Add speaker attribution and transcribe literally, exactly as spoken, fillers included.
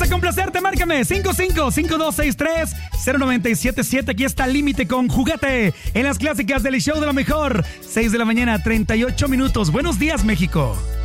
Speaker 1: complacerte, márcame cinco cinco cinco dos seis tres cero nueve siete siete. Aquí está Límite con Juguete en las clásicas del show de lo mejor. seis de la mañana, treinta y ocho minutos. Buenos días, México.